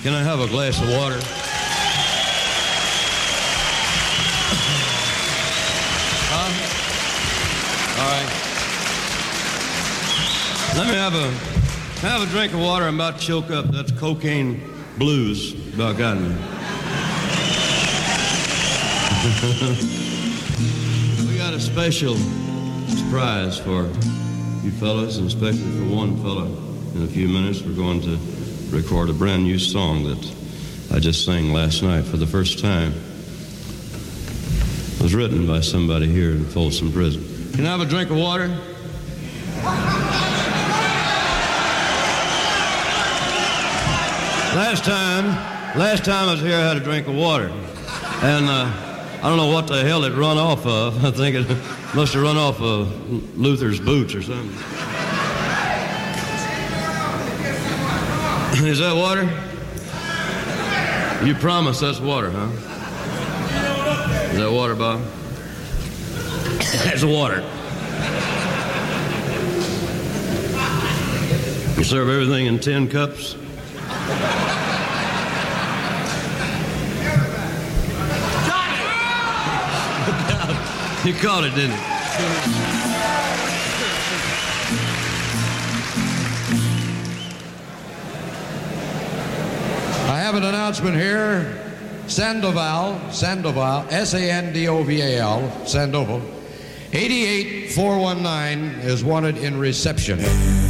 Can I have a glass of water? All right. Let me have a drink of water. I'm about to choke up. That's cocaine blues about got me. We got a special surprise for you fellas, and especially for one fella. In a few minutes, we're going to record a brand new song that I just sang last night for the first time. It was written by somebody here in Folsom Prison. Can I have a drink of water? Last time I was here, I had a drink of water. And I don't know what the hell it run off of. I think it must have run off of Luther's boots or something. Is that water? You promise that's water, huh? Is that water, Bob? That's water. You serve everything in tin cups? You caught it, didn't you? I have an announcement here. Sandoval, S-A-N-D-O-V-A-L, Sandoval, 88419 is wanted in reception.